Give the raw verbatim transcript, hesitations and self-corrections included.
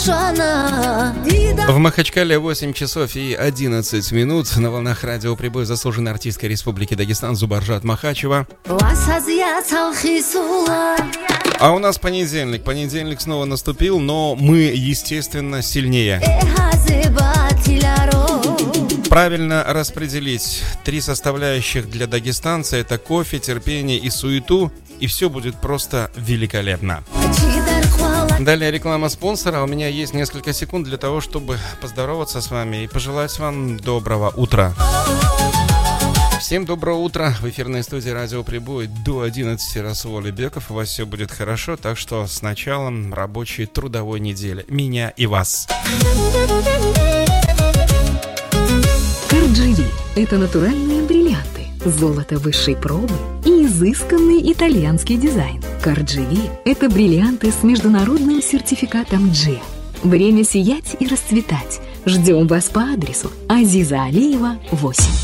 В Махачкале восемь часов и одиннадцать минут. На волнах радио прибой заслуженной артисткой Республики Дагестан Зубаржат Махачева. А у нас понедельник. Понедельник снова наступил, но мы, естественно, сильнее. Правильно распределить три составляющих для дагестанца — это кофе, терпение и суету, и все будет просто великолепно. Далее реклама спонсора. У меня есть несколько секунд для того, чтобы поздороваться с вами и пожелать вам доброго утра. Всем доброго утра. В эфирной студии радио прибой до одиннадцати Расул Алибеков. У вас все будет хорошо, так что с началом рабочей трудовой недели. Меня и вас. Кардживи – это натуральные бриллианты, золото высшей пробы и изысканный итальянский дизайн. Кардживи – это бриллианты с международным сертификатом джи. Время сиять и расцветать. Ждем вас по адресу Азиза Алиева, восемь.